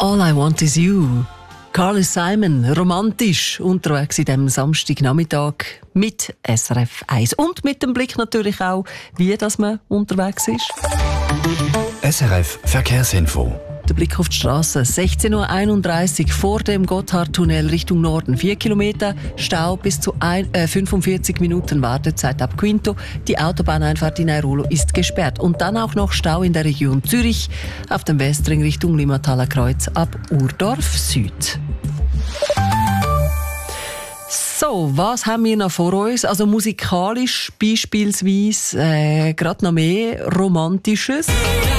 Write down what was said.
All I Want Is You. Carly Simon, romantisch unterwegs in diesem Samstagnachmittag mit SRF 1. Und mit dem Blick natürlich auch, wie dass man unterwegs ist. SRF Verkehrsinfo. Der Blick auf die Straße. 16.31 Uhr vor dem Gotthardtunnel Richtung Norden. 4 Kilometer Stau bis zu 45 Minuten Wartezeit ab Quinto. Die Autobahneinfahrt in Airolo ist gesperrt. Und dann auch noch Stau in der Region Zürich auf dem Westring Richtung Limmataler Kreuz ab Urdorf Süd. So, was haben wir noch vor uns? Also musikalisch beispielsweise gerade noch mehr Romantisches.